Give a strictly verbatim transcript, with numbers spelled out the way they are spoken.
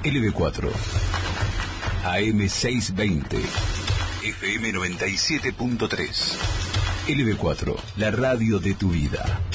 L B cuatro, A M seiscientos veinte, F M noventa y siete punto tres. L B cuatro, la radio de tu vida.